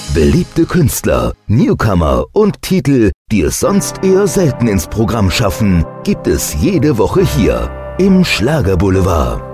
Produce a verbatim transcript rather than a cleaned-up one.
Beliebte Künstler, Newcomer und Titel, die es sonst eher selten ins Programm schaffen, gibt es jede Woche hier im Schlagerboulevard.